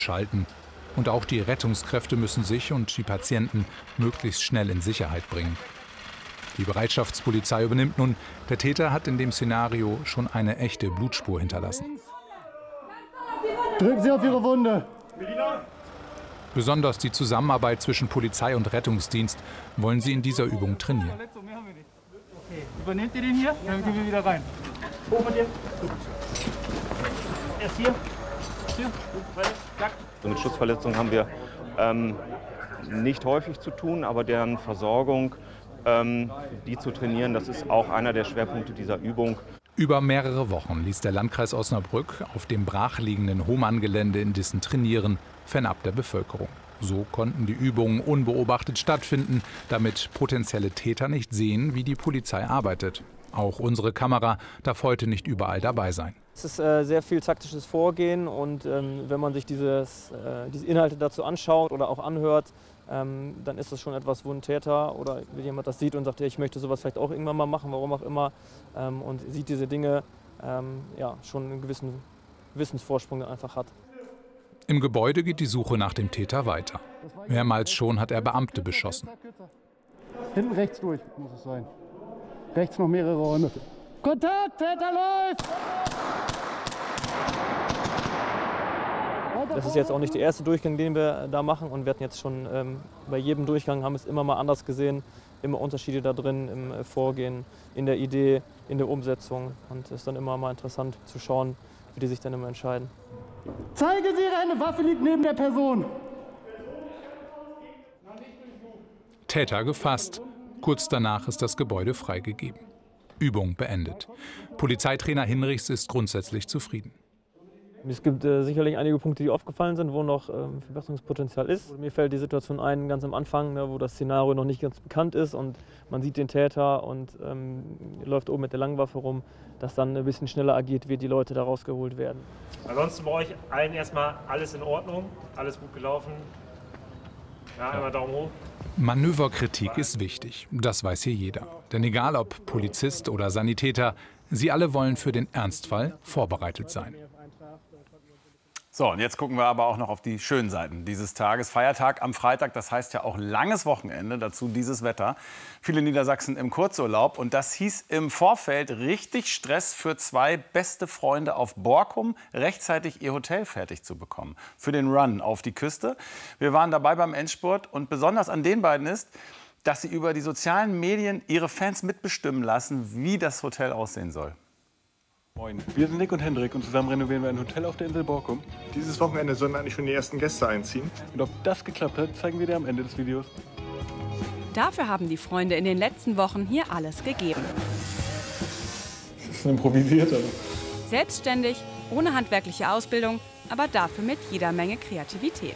schalten. Und auch die Rettungskräfte müssen sich und die Patienten möglichst schnell in Sicherheit bringen. Die Bereitschaftspolizei übernimmt nun. Der Täter hat in dem Szenario schon eine echte Blutspur hinterlassen. Drücken Sie auf Ihre Wunde. Besonders die Zusammenarbeit zwischen Polizei und Rettungsdienst wollen sie in dieser Übung trainieren. Okay, übernehmt ihr den hier? Dann gehen wir wieder rein. Hoch mit dir. Erst hier. Hier. Zack. Mit Schussverletzungen haben wir nicht häufig zu tun, aber deren Versorgung, die zu trainieren, das ist auch einer der Schwerpunkte dieser Übung. Über mehrere Wochen ließ der Landkreis Osnabrück auf dem brachliegenden Hohmann-Gelände in Dissen trainieren, fernab der Bevölkerung. So konnten die Übungen unbeobachtet stattfinden, damit potenzielle Täter nicht sehen, wie die Polizei arbeitet. Auch unsere Kamera darf heute nicht überall dabei sein. Es ist sehr viel taktisches Vorgehen und wenn man sich diese Inhalte dazu anschaut oder auch anhört, dann ist das schon etwas, wo ein Täter oder wenn jemand das sieht und sagt, ja, ich möchte sowas vielleicht auch irgendwann mal machen, warum auch immer, und sieht diese Dinge, ja, schon einen gewissen Wissensvorsprung einfach hat. Im Gebäude geht die Suche nach dem Täter weiter. Mehrmals schon hat er Beamte beschossen. Hinten rechts durch muss es sein. Rechts noch mehrere Räume. Kontakt, Täter läuft! Das ist jetzt auch nicht der erste Durchgang, den wir da machen. Und wir hatten jetzt schon bei jedem Durchgang haben es immer mal anders gesehen. Immer Unterschiede da drin im Vorgehen, in der Idee, in der Umsetzung. Und es ist dann immer mal interessant zu schauen, wie die sich dann immer entscheiden. Zeigen Sie Ihre Hände, Waffe liegt neben der Person. Täter gefasst. Kurz danach ist das Gebäude freigegeben. Übung beendet. Polizeitrainer Hinrichs ist grundsätzlich zufrieden. Es gibt sicherlich einige Punkte, die aufgefallen sind, wo noch Verbesserungspotenzial ist. Mir fällt die Situation ein, ganz am Anfang, wo das Szenario noch nicht ganz bekannt ist und man sieht den Täter und läuft oben mit der Langwaffe rum, dass dann ein bisschen schneller agiert wird, die Leute da rausgeholt werden. Ansonsten bei euch allen erstmal alles in Ordnung, alles gut gelaufen. Ja, einmal Daumen hoch. Manöverkritik ist wichtig, das weiß hier jeder. Denn egal ob Polizist oder Sanitäter, sie alle wollen für den Ernstfall vorbereitet sein. So, und jetzt gucken wir aber auch noch auf die schönen Seiten dieses Tages. Feiertag am Freitag, das heißt ja auch langes Wochenende, dazu dieses Wetter. Viele Niedersachsen im Kurzurlaub und das hieß im Vorfeld richtig Stress für zwei beste Freunde auf Borkum, rechtzeitig ihr Hotel fertig zu bekommen. Für den Run auf die Küste. Wir waren dabei beim Endspurt und besonders an den beiden ist, dass sie über die sozialen Medien ihre Fans mitbestimmen lassen, wie das Hotel aussehen soll. Moin, wir sind Nick und Hendrik und zusammen renovieren wir ein Hotel auf der Insel Borkum. Dieses Wochenende sollen eigentlich schon die ersten Gäste einziehen. Und ob das geklappt hat, zeigen wir dir am Ende des Videos. Dafür haben die Freunde in den letzten Wochen hier alles gegeben. Das ist improvisiert, aber... Selbstständig, ohne handwerkliche Ausbildung, aber dafür mit jeder Menge Kreativität.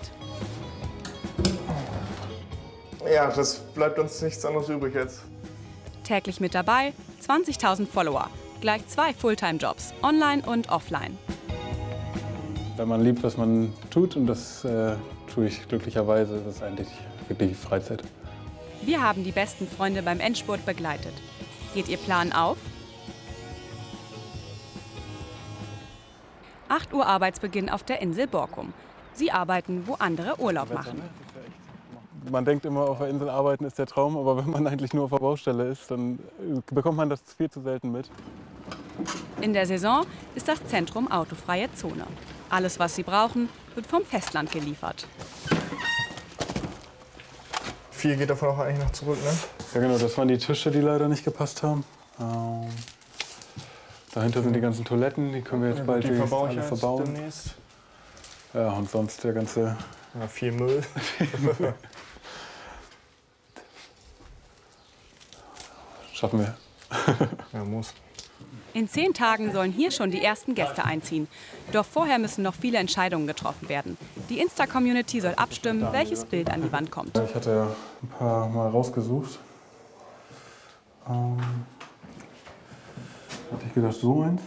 Ja, das bleibt uns nichts anderes übrig jetzt. Täglich mit dabei, 20.000 Follower. Gleich 2 Fulltime-Jobs, online und offline. Wenn man liebt, was man tut, und das tue ich glücklicherweise, das ist eigentlich wirklich Freizeit. Wir haben die besten Freunde beim Endspurt begleitet. Geht Ihr Plan auf? 8 Uhr Arbeitsbeginn auf der Insel Borkum. Sie arbeiten, wo andere Urlaub machen. Man denkt immer, auf der Insel arbeiten ist der Traum, aber wenn man eigentlich nur auf der Baustelle ist, dann bekommt man das viel zu selten mit. In der Saison ist das Zentrum autofreie Zone. Alles, was Sie brauchen, wird vom Festland geliefert. Viel geht davon auch eigentlich noch zurück, ne? Ja genau, das waren die Tische, die leider nicht gepasst haben. Dahinter sind die ganzen Toiletten, die können wir jetzt bald alle verbauen. Demnächst. Ja, und sonst der ganze... Ja, viel Müll. Schaffen wir. Ja, muss. In 10 Tagen sollen hier schon die ersten Gäste einziehen. Doch vorher müssen noch viele Entscheidungen getroffen werden. Die Insta-Community soll abstimmen, welches Bild an die Wand kommt. Ich hatte ja ein paar Mal rausgesucht. Hatte ich gedacht, so eins.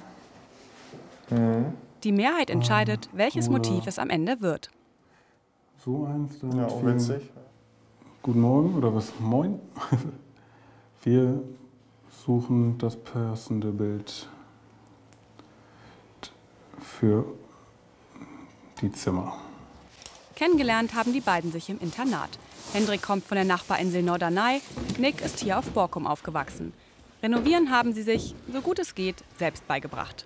Die Mehrheit entscheidet, welches Motiv es am Ende wird. So eins. Ja, auch witzig. Guten Morgen oder was? Moin. Wir suchen das passende Bild für die Zimmer. Kennengelernt haben die beiden sich im Internat. Hendrik kommt von der Nachbarinsel Norderney, Nick ist hier auf Borkum aufgewachsen. Renovieren haben sie sich, so gut es geht, selbst beigebracht.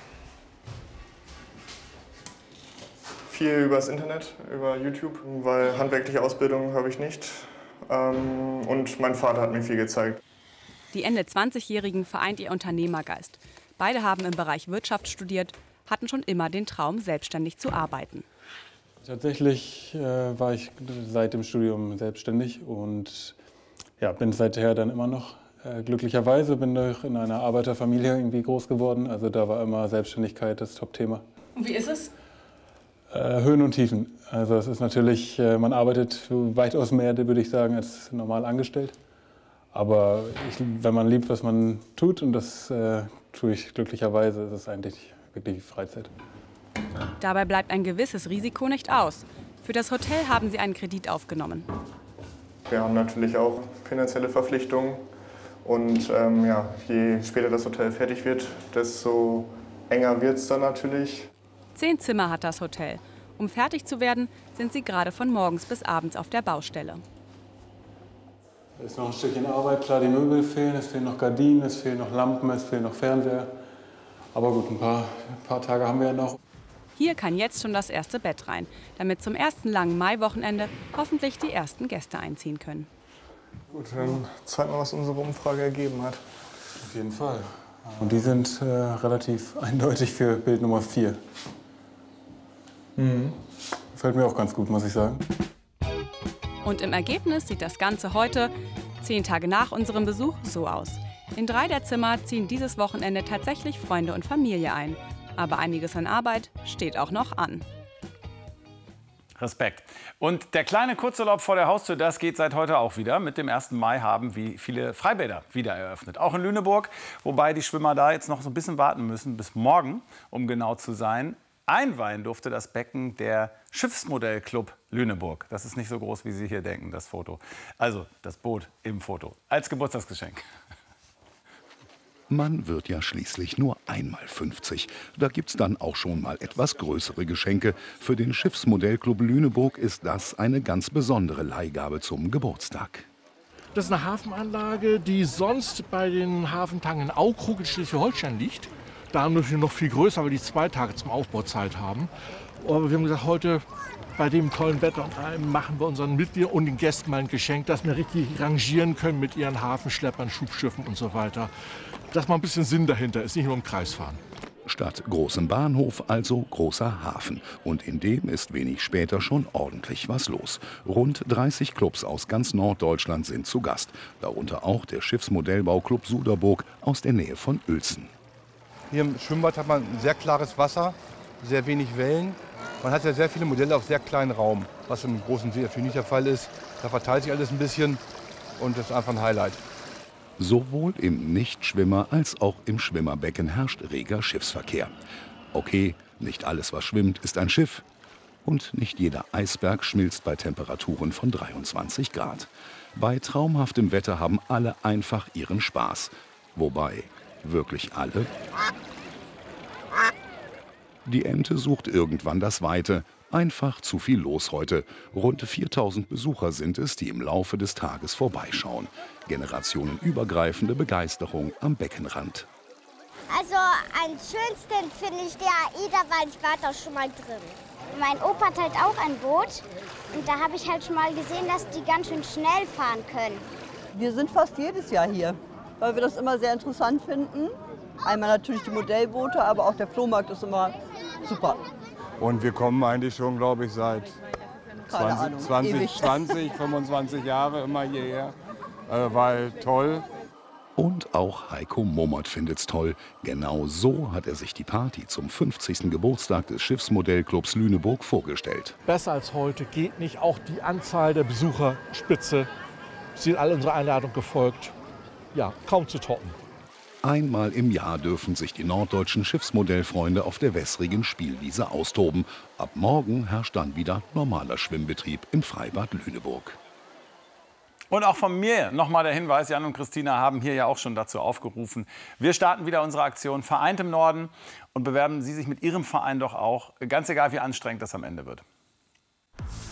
Viel übers Internet, über YouTube, weil handwerkliche Ausbildung habe ich nicht. Und mein Vater hat mir viel gezeigt. Die Ende 20-Jährigen vereint ihr Unternehmergeist. Beide haben im Bereich Wirtschaft studiert, hatten schon immer den Traum, selbstständig zu arbeiten. Tatsächlich war ich seit dem Studium selbstständig und ja, bin seither dann immer noch. Glücklicherweise bin ich in einer Arbeiterfamilie irgendwie groß geworden. Also da war immer Selbstständigkeit das Top-Thema. Und wie ist es? Höhen und Tiefen. Also es ist natürlich, man arbeitet weitaus mehr, würde ich sagen, als normal angestellt. Aber wenn man liebt, was man tut, und das tue ich glücklicherweise, ist es eigentlich wirklich Freizeit. Dabei bleibt ein gewisses Risiko nicht aus. Für das Hotel haben sie einen Kredit aufgenommen. Wir haben natürlich auch finanzielle Verpflichtungen. Und ja, je später das Hotel fertig wird, desto enger wird es dann natürlich. 10 Zimmer hat das Hotel. Um fertig zu werden, sind sie gerade von morgens bis abends auf der Baustelle. Es ist noch ein Stückchen Arbeit, klar, die Möbel fehlen, es fehlen noch Gardinen, es fehlen noch Lampen, es fehlen noch Fernseher. Aber gut, ein paar Tage haben wir ja noch. Hier kann jetzt schon das erste Bett rein, damit zum ersten langen Maiwochenende hoffentlich die ersten Gäste einziehen können. Gut, dann zeigen wir, was unsere Umfrage ergeben hat. Auf jeden Fall. Und die sind relativ eindeutig für Bild Nummer 4. Gefällt mir auch ganz gut, muss ich sagen. Und im Ergebnis sieht das Ganze heute, 10 Tage nach unserem Besuch, so aus. In 3 der Zimmer ziehen dieses Wochenende tatsächlich Freunde und Familie ein. Aber einiges an Arbeit steht auch noch an. Respekt. Und der kleine Kurzurlaub vor der Haustür, das geht seit heute auch wieder. Mit dem 1. Mai haben wie viele Freibäder wieder eröffnet. Auch in Lüneburg, wobei die Schwimmer da jetzt noch so ein bisschen warten müssen, bis morgen, um genau zu sein. Einweihen durfte das Becken der Schiffsmodellclub Lüneburg. Das ist nicht so groß, wie Sie hier denken, das Foto. Also das Boot im Foto. Als Geburtstagsgeschenk. Man wird ja schließlich nur einmal 50. Da gibt's dann auch schon mal etwas größere Geschenke. Für den Schiffsmodellclub Lüneburg ist das eine ganz besondere Leihgabe zum Geburtstag. Das ist eine Hafenanlage, die sonst bei den Hafentagen in Aukrug in Schleswig-Holstein liegt. Da haben wir noch viel größer, weil die 2 Tage zum Aufbau Zeit haben. Aber wir haben gesagt, heute bei dem tollen Wetter und allem machen wir unseren Mitgliedern und den Gästen mal ein Geschenk, dass wir richtig rangieren können mit ihren Hafenschleppern, Schubschiffen und so weiter. Dass mal ein bisschen Sinn dahinter ist, nicht nur im Kreis fahren. Statt großem Bahnhof also großer Hafen. Und in dem ist wenig später schon ordentlich was los. Rund 30 Clubs aus ganz Norddeutschland sind zu Gast. Darunter auch der Schiffsmodellbauclub Suderburg aus der Nähe von Uelzen. Hier im Schwimmbad hat man sehr klares Wasser, sehr wenig Wellen. Man hat ja sehr viele Modelle auf sehr kleinen Raum, was im großen See natürlich nicht der Fall ist. Da verteilt sich alles ein bisschen und das ist einfach ein Highlight. Sowohl im Nichtschwimmer als auch im Schwimmerbecken herrscht reger Schiffsverkehr. Okay, nicht alles, was schwimmt, ist ein Schiff. Und nicht jeder Eisberg schmilzt bei Temperaturen von 23 Grad. Bei traumhaftem Wetter haben alle einfach ihren Spaß. Wobei, wirklich alle? Die Ente sucht irgendwann das Weite. Einfach zu viel los heute. Rund 4000 Besucher sind es, die im Laufe des Tages vorbeischauen. Generationenübergreifende Begeisterung am Beckenrand. Also am schönsten finde ich der AIDA, weil ich war da schon mal drin. Mein Opa hat halt auch ein Boot und da habe ich halt schon mal gesehen, dass die ganz schön schnell fahren können. Wir sind fast jedes Jahr hier, weil wir das immer sehr interessant finden. Einmal natürlich die Modellboote, aber auch der Flohmarkt ist immer super. Und wir kommen eigentlich schon, glaube ich, seit 20, 25 Jahre immer hierher. Weil toll. Und auch Heiko Mommert findet's toll. Genau so hat er sich die Party zum 50. Geburtstag des Schiffsmodellclubs Lüneburg vorgestellt. Besser als heute geht nicht. Auch die Anzahl der Besucherspitze sind alle unserer Einladung gefolgt. Ja, kaum zu toppen. Einmal im Jahr dürfen sich die norddeutschen Schiffsmodellfreunde auf der wässrigen Spielwiese austoben. Ab morgen herrscht dann wieder normaler Schwimmbetrieb im Freibad Lüneburg. Und auch von mir nochmal der Hinweis, Jan und Christina haben hier ja auch schon dazu aufgerufen. Wir starten wieder unsere Aktion Vereint im Norden und bewerben Sie sich mit Ihrem Verein doch auch, ganz egal wie anstrengend das am Ende wird.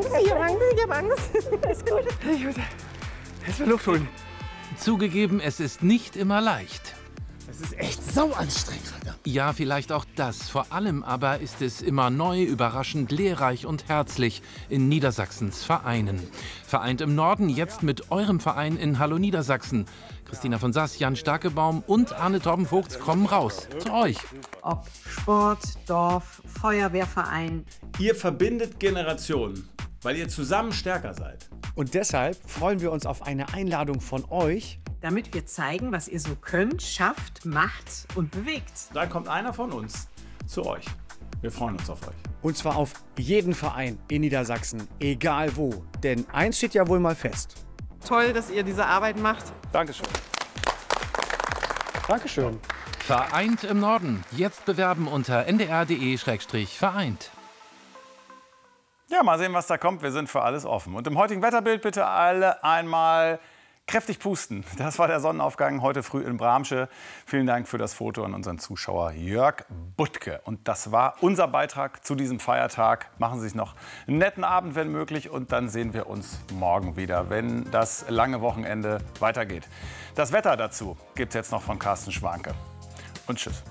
Ich hab Angst. Ist gut. Ich muss erstmal Luft holen. Zugegeben, es ist nicht immer leicht. Es ist echt sau anstrengend, verdammt. Ja, vielleicht auch das. Vor allem aber ist es immer neu, überraschend, lehrreich und herzlich in Niedersachsens Vereinen. Vereint im Norden, jetzt mit eurem Verein in Hallo Niedersachsen. Christina von Sass, Jan Starkebaum und Arne Torben-Vogts kommen raus zu euch. Ob Sport, Dorf, Feuerwehrverein. Ihr verbindet Generationen, weil ihr zusammen stärker seid. Und deshalb freuen wir uns auf eine Einladung von euch, damit wir zeigen, was ihr so könnt, schafft, macht und bewegt. Dann kommt einer von uns zu euch. Wir freuen uns auf euch. Und zwar auf jeden Verein in Niedersachsen, egal wo. Denn eins steht ja wohl mal fest. Toll, dass ihr diese Arbeit macht. Dankeschön. Dankeschön. Vereint im Norden. Jetzt bewerben unter ndr.de/vereint. Ja, mal sehen, was da kommt. Wir sind für alles offen. Und im heutigen Wetterbild bitte alle einmal kräftig pusten. Das war der Sonnenaufgang heute früh in Bramsche. Vielen Dank für das Foto an unseren Zuschauer Jörg Buttke. Und das war unser Beitrag zu diesem Feiertag. Machen Sie sich noch einen netten Abend, wenn möglich. Und dann sehen wir uns morgen wieder, wenn das lange Wochenende weitergeht. Das Wetter dazu gibt es jetzt noch von Carsten Schwanke. Und tschüss.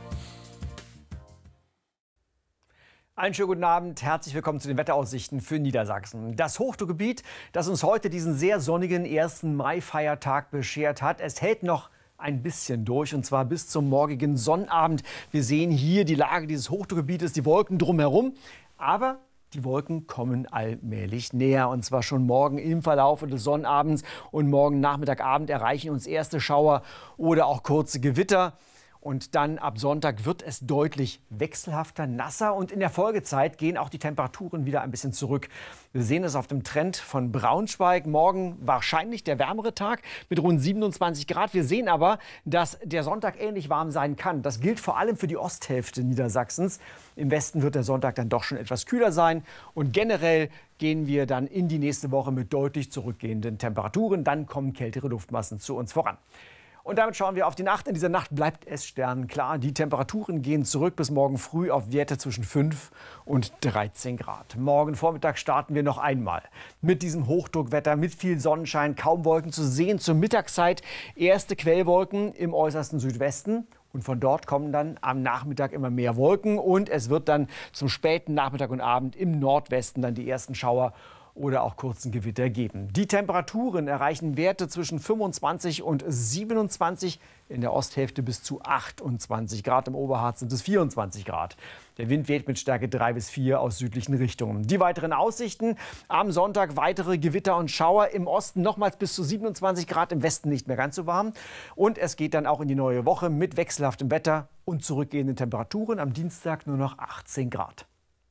Einen schönen guten Abend, herzlich willkommen zu den Wetteraussichten für Niedersachsen. Das Hochdruckgebiet, das uns heute diesen sehr sonnigen 1. Mai-Feiertag beschert hat, es hält noch ein bisschen durch, und zwar bis zum morgigen Sonnabend. Wir sehen hier die Lage dieses Hochdruckgebietes, die Wolken drumherum, aber die Wolken kommen allmählich näher, und zwar schon morgen im Verlauf des Sonnabends, und morgen Nachmittag, Abend erreichen uns erste Schauer oder auch kurze Gewitter. Und dann ab Sonntag wird es deutlich wechselhafter, nasser, und in der Folgezeit gehen auch die Temperaturen wieder ein bisschen zurück. Wir sehen es auf dem Trend von Braunschweig. Morgen wahrscheinlich der wärmere Tag mit rund 27 Grad. Wir sehen aber, dass der Sonntag ähnlich warm sein kann. Das gilt vor allem für die Osthälfte Niedersachsens. Im Westen wird der Sonntag dann doch schon etwas kühler sein. Und generell gehen wir dann in die nächste Woche mit deutlich zurückgehenden Temperaturen. Dann kommen kältere Luftmassen zu uns voran. Und damit schauen wir auf die Nacht. In dieser Nacht bleibt es sternenklar. Die Temperaturen gehen zurück bis morgen früh auf Werte zwischen 5 und 13 Grad. Morgen Vormittag starten wir noch einmal mit diesem Hochdruckwetter, mit viel Sonnenschein, kaum Wolken zu sehen. Zur Mittagszeit erste Quellwolken im äußersten Südwesten. Und von dort kommen dann am Nachmittag immer mehr Wolken. Und es wird dann zum späten Nachmittag und Abend im Nordwesten dann die ersten Schauer oder auch kurzen Gewitter geben. Die Temperaturen erreichen Werte zwischen 25 und 27, in der Osthälfte bis zu 28 Grad. Im Oberharz sind es 24 Grad. Der Wind weht mit Stärke 3 bis 4 aus südlichen Richtungen. Die weiteren Aussichten: am Sonntag weitere Gewitter und Schauer. Im Osten nochmals bis zu 27 Grad, im Westen nicht mehr ganz so warm. Und es geht dann auch in die neue Woche mit wechselhaftem Wetter und zurückgehenden Temperaturen. Am Dienstag nur noch 18 Grad.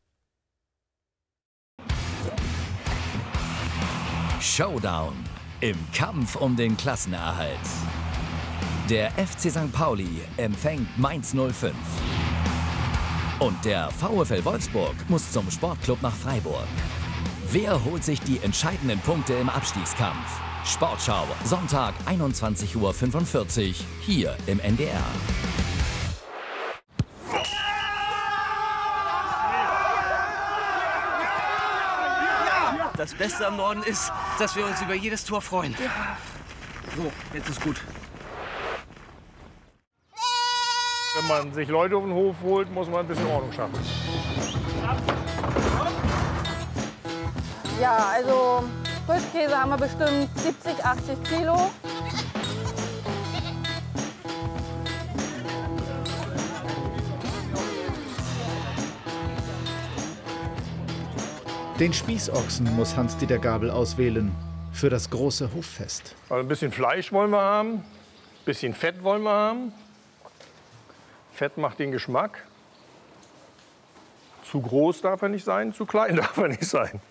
Showdown im Kampf um den Klassenerhalt. Der FC St. Pauli empfängt Mainz 05. Und der VfL Wolfsburg muss zum Sportclub nach Freiburg. Wer holt sich die entscheidenden Punkte im Abstiegskampf? Sportschau, Sonntag 21:45 Uhr, hier im NDR. Das Beste am Norden ist, dass wir uns über jedes Tor freuen. So, jetzt ist gut. Wenn man sich Leute auf den Hof holt, muss man ein bisschen Ordnung schaffen. Ja, also Frischkäse haben wir bestimmt 70, 80 Kilo. Den Spießochsen muss Hans-Dieter Gabel auswählen für das große Hoffest. Also ein bisschen Fleisch wollen wir haben, ein bisschen Fett wollen wir haben. Fett macht den Geschmack. Zu groß darf er nicht sein, zu klein darf er nicht sein.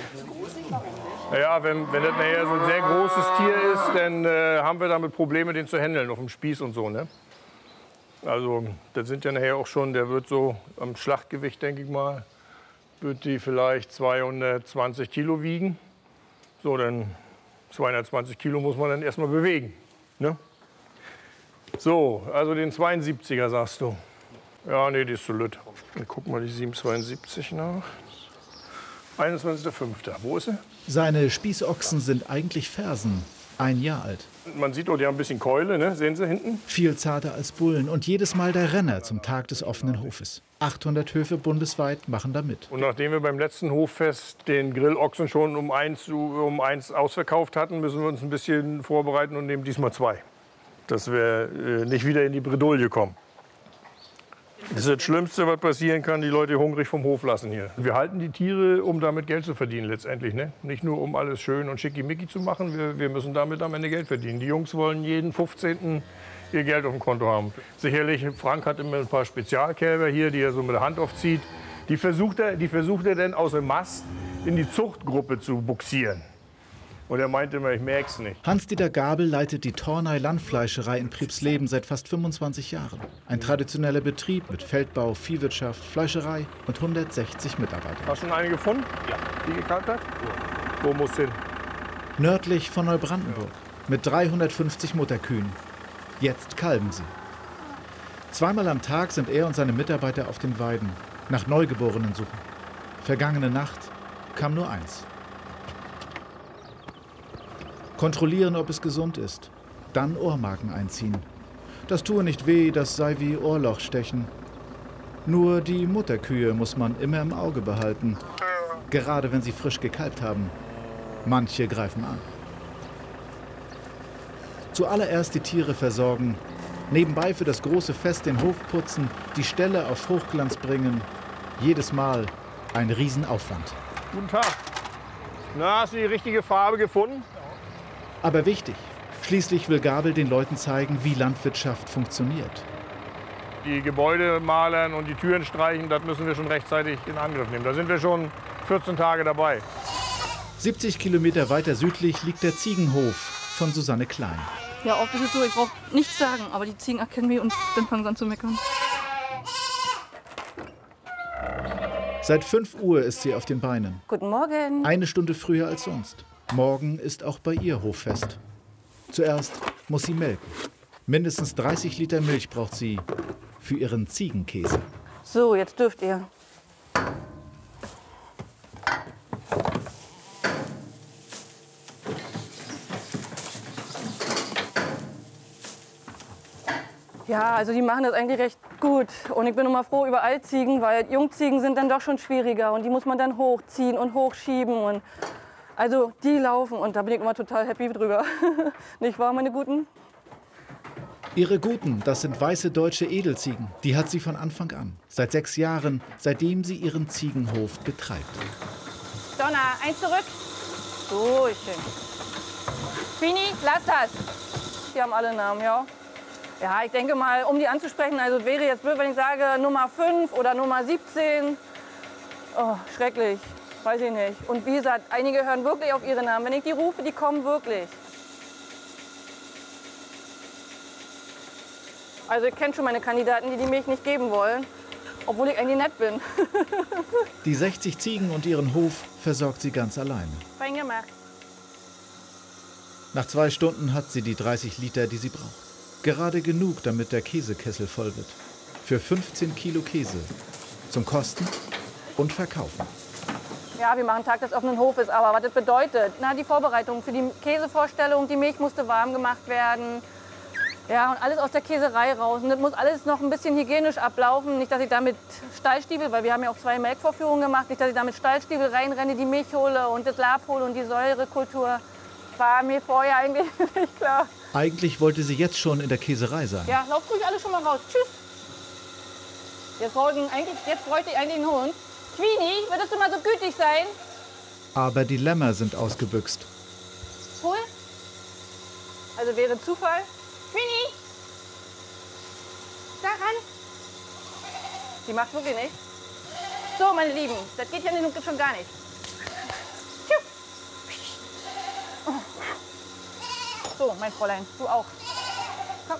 Ja, wenn das nachher so ein sehr großes Tier ist, dann haben wir damit Probleme, den zu handeln auf dem Spieß und so, ne? Also das sind ja nachher auch schon, der wird so am Schlachtgewicht, denke ich mal, wird die vielleicht 220 Kilo wiegen. So, dann 220 Kilo muss man dann erstmal bewegen. Ne? So, also den 72er sagst du. Ja, nee, die ist zu lütt. Dann gucken wir die 772 nach. 21.05. Wo ist sie? Seine Spießochsen sind eigentlich Fersen, 1 Jahr alt. Man sieht auch, die haben ein bisschen Keule, ne? Sehen Sie hinten? Viel zarter als Bullen und jedes Mal der Renner zum Tag des offenen Hofes. 800 Höfe bundesweit machen da mit. Und nachdem wir beim letzten Hoffest den Grillochsen schon um eins ausverkauft hatten, müssen wir uns ein bisschen vorbereiten und nehmen diesmal 2. Dass wir nicht wieder in die Bredouille kommen. Das ist das Schlimmste, was passieren kann, die Leute hungrig vom Hof lassen hier. Wir halten die Tiere, um damit Geld zu verdienen letztendlich. Ne? Nicht nur, um alles schön und schickimicki zu machen, wir müssen damit am Ende Geld verdienen. Die Jungs wollen jeden 15. ihr Geld auf dem Konto haben. Sicherlich, Frank hat immer ein paar Spezialkälber hier, die er so mit der Hand aufzieht. Die versucht er dann aus dem Mast in die Zuchtgruppe zu buxieren. Und er meinte immer, ich merk's nicht. Hans-Dieter Gabel leitet die Tornay Landfleischerei in Priebsleben seit fast 25 Jahren. Ein traditioneller Betrieb mit Feldbau, Viehwirtschaft, Fleischerei und 160 Mitarbeitern. Hast du schon eine gefunden? Ja. Die gekalbt hat? Wo muss hin? Nördlich von Neubrandenburg mit 350 Mutterkühen. Jetzt kalben sie. 2-mal am Tag sind er und seine Mitarbeiter auf den Weiden, nach Neugeborenen suchen. Vergangene Nacht kam nur 1. Kontrollieren, ob es gesund ist. Dann Ohrmarken einziehen. Das tue nicht weh, das sei wie Ohrlochstechen. Nur die Mutterkühe muss man immer im Auge behalten. Gerade wenn sie frisch gekalbt haben. Manche greifen an. Zuallererst die Tiere versorgen. Nebenbei für das große Fest den Hof putzen, die Ställe auf Hochglanz bringen. Jedes Mal ein Riesenaufwand. Guten Tag. Na, hast du die richtige Farbe gefunden? Aber wichtig, schließlich will Gabel den Leuten zeigen, wie Landwirtschaft funktioniert. Die Gebäude malern und die Türen streichen, das müssen wir schon rechtzeitig in Angriff nehmen. Da sind wir schon 14 Tage dabei. 70 Kilometer weiter südlich liegt der Ziegenhof von Susanne Klein. Ja, oft ist es so, ich brauche nichts sagen, aber die Ziegen erkennen mich und dann fangen sie an zu meckern. Seit 5 Uhr ist sie auf den Beinen. Guten Morgen. 1 Stunde früher als sonst. Morgen ist auch bei ihr Hoffest. Zuerst muss sie melken. Mindestens 30 Liter Milch braucht sie für ihren Ziegenkäse. So, jetzt dürft ihr. Ja, also die machen das eigentlich recht gut. Und ich bin immer froh über Altziegen, weil Jungziegen sind dann doch schon schwieriger. Und die muss man dann hochziehen und hochschieben. Und also die laufen und da bin ich immer total happy drüber. Nicht wahr, meine Guten? Ihre Guten, das sind weiße deutsche Edelziegen. Die hat sie von Anfang an. Seit 6 Jahren, seitdem sie ihren Ziegenhof betreibt. Donna, 1 zurück. So, schön. Fini, lass das. Die haben alle Namen, ja. Ja, ich denke mal, um die anzusprechen, also wäre jetzt blöd, wenn ich sage Nummer 5 oder Nummer 17. Oh, schrecklich. Weiß ich nicht. Und wie gesagt, einige hören wirklich auf ihre Namen. Wenn ich die rufe, die kommen wirklich. Also ich kenne schon meine Kandidaten, die die Milch nicht geben wollen, obwohl ich eigentlich nett bin. Die 60 Ziegen und ihren Hof versorgt sie ganz alleine. Fein gemacht. Nach 2 Stunden hat sie die 30 Liter, die sie braucht. Gerade genug, damit der Käsekessel voll wird. Für 15 Kilo Käse. Zum Kosten und Verkaufen. Ja, wir machen Tag des offenen Hofes, aber was das bedeutet, na, die Vorbereitung für die Käsevorstellung, die Milch musste warm gemacht werden. Ja, und alles aus der Käserei raus. Und das muss alles noch ein bisschen hygienisch ablaufen. Nicht, dass ich da mit Stallstiefel, weil wir haben ja auch 2 Melkvorführungen gemacht, nicht, dass ich da mit Stallstiefel reinrenne, die Milch hole und das Lab hole und die Säurekultur. War mir vorher eigentlich nicht klar. Eigentlich wollte sie jetzt schon in der Käserei sein. Ja, lauft ruhig alle schon mal raus. Tschüss. Jetzt bräuchte ich eigentlich einen Hund. Queenie, würdest du mal so gütig sein? Aber die Lämmer sind ausgebüxt. Hol. Also wäre Zufall. Queenie! Da ran! Die macht wirklich nichts. So, meine Lieben, das geht ja nun schon gar nicht. So, mein Fräulein, du auch. Komm.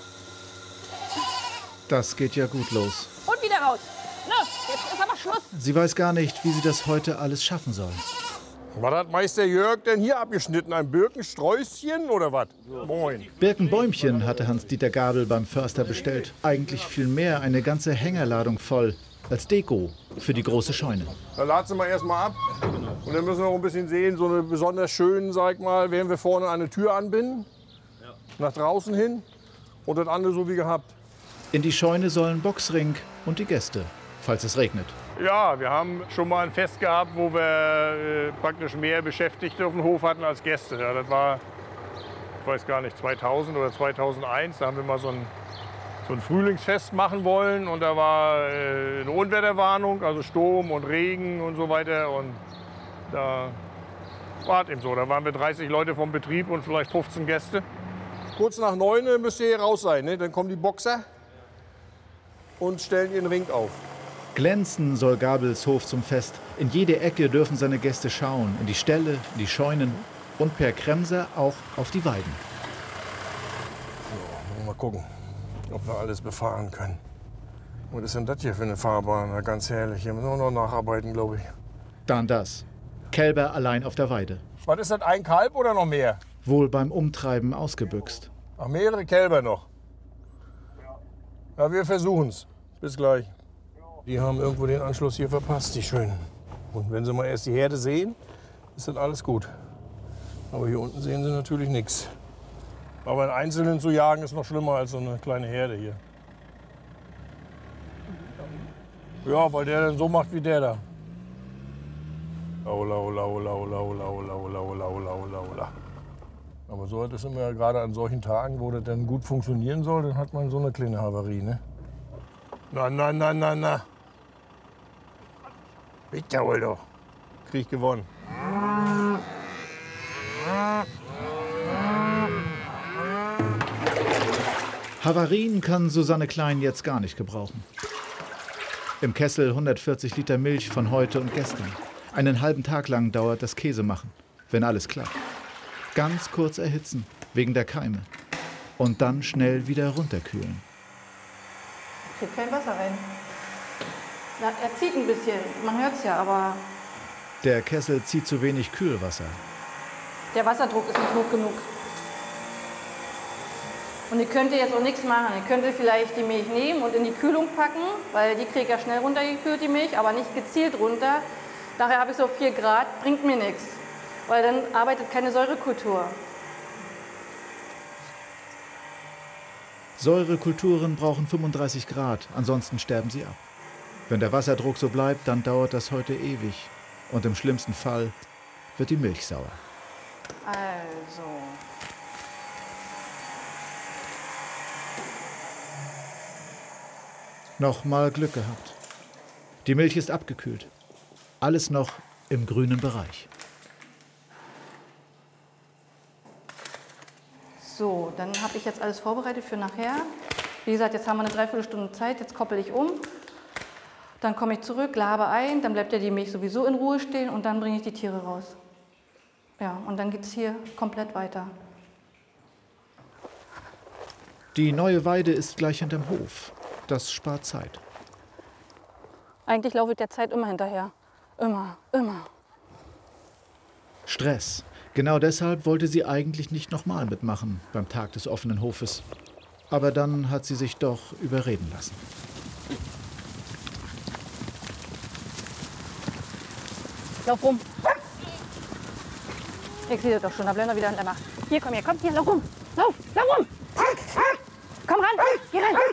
Das geht ja gut los. Und wieder raus. Na, jetzt ist aber Schluss. Sie weiß gar nicht, wie sie das heute alles schaffen soll. Was hat Meister Jörg denn hier abgeschnitten? Ein Birkensträußchen oder was? Moin. Birkenbäumchen hatte Hans-Dieter Gabel beim Förster bestellt. Eigentlich viel mehr, eine ganze Hängerladung voll. als Deko für die große Scheune. Da laden wir erstmal ab. Und dann müssen wir auch ein bisschen sehen, so eine besonders schönen, sag mal, werden wir vorne eine Tür anbinden. Nach draußen hin. Und das andere so wie gehabt. In die Scheune sollen Boxring und die Gäste, falls es regnet. Ja, wir haben schon mal ein Fest gehabt, wo wir praktisch mehr Beschäftigte auf dem Hof hatten als Gäste. Ja, das war, ich weiß gar nicht, 2000 oder 2001. Da haben wir mal so ein Frühlingsfest machen wollen. Und da war eine Unwetterwarnung, also Sturm und Regen und so weiter. Und da war es eben so. Da waren wir 30 Leute vom Betrieb und vielleicht 15 Gäste. Kurz nach 9 müsst ihr hier raus sein. Ne? Dann kommen die Boxer und stellen ihren Ring auf. Glänzen soll Gabels Hof zum Fest. In jede Ecke dürfen seine Gäste schauen. In die Ställe, in die Scheunen und per Kremser auch auf die Weiden. So, mal gucken, ob wir alles befahren können. Was ist denn das hier für eine Fahrbahn? Na, ganz herrlich. Hier müssen wir noch nacharbeiten, glaube ich. Dann das. Kälber allein auf der Weide. Was ist das, ein Kalb oder noch mehr? Wohl beim Umtreiben ausgebüxt. Ach, mehrere Kälber noch. Ja, wir versuchen's. Bis gleich. Die haben irgendwo den Anschluss hier verpasst, die Schönen. Und wenn sie mal erst die Herde sehen, ist dann alles gut. Aber hier unten sehen sie natürlich nichts. Aber einen Einzelnen zu jagen ist noch schlimmer als so eine kleine Herde hier. Ja, weil der dann so macht wie der da. Laula, laula, laula, laula, laula, laula, laula. Aber so hat es immer gerade an solchen Tagen, wo das dann gut funktionieren soll, dann hat man so eine kleine Havarie, ne? Na, na, na, na, na. Bitte wohl doch. Krieg gewonnen. Havarien kann Susanne Klein jetzt gar nicht gebrauchen. Im Kessel 140 Liter Milch von heute und gestern. Einen halben Tag lang dauert das Käsemachen, wenn alles klappt. Ganz kurz erhitzen, wegen der Keime. Und dann schnell wieder runterkühlen. Kriegt kein Wasser rein. Ja, er zieht ein bisschen, man hört es ja, aber Der Kessel zieht zu wenig Kühlwasser. der Wasserdruck ist nicht hoch genug. Und ihr könnt jetzt auch nichts machen. Ihr könnt vielleicht die Milch nehmen und in die Kühlung packen, weil die kriegt ja schnell runtergekühlt, die Milch, aber nicht gezielt runter. Nachher habe ich so 4 Grad, bringt mir nichts, weil dann arbeitet keine Säurekultur. Säurekulturen brauchen 35 Grad, ansonsten sterben sie ab. Wenn der Wasserdruck so bleibt, dann dauert das heute ewig. Und im schlimmsten Fall wird die Milch sauer. Also. Noch mal Glück gehabt. Die Milch ist abgekühlt. Alles noch im grünen Bereich. So, dann habe ich jetzt alles vorbereitet für nachher. Wie gesagt, jetzt haben wir eine Dreiviertelstunde Zeit, jetzt koppel ich um. Dann komme ich zurück, labe ein, dann bleibt ja die Milch sowieso in Ruhe stehen und dann bringe ich die Tiere raus. Ja, und dann geht es hier komplett weiter. Die neue Weide ist gleich hinterm Hof. Das spart Zeit. Eigentlich laufe ich der Zeit immer hinterher. Immer, immer. Stress. Genau deshalb wollte sie eigentlich nicht nochmal mitmachen beim Tag des offenen Hofes. Aber dann hat sie sich doch überreden lassen. Lauf rum. Ich sehe das doch schon, da bleiben wir wieder in der Macht. Hier, komm, hier, lauf rum. Lauf rum. Komm ran, geh rein.